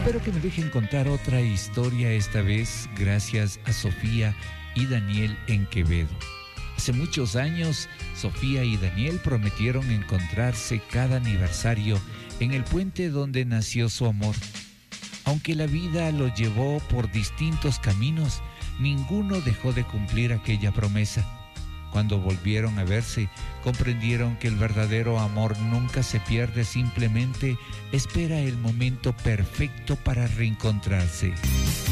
Espero que me dejen contar otra historia, esta vez gracias a Sofía y Daniel en Quevedo. Hace muchos años, Sofía y Daniel prometieron encontrarse cada aniversario en el puente donde nació su amor. Aunque la vida los llevó por distintos caminos, ninguno dejó de cumplir aquella promesa. Cuando volvieron a verse, comprendieron que el verdadero amor nunca se pierde, simplemente espera el momento perfecto para reencontrarse.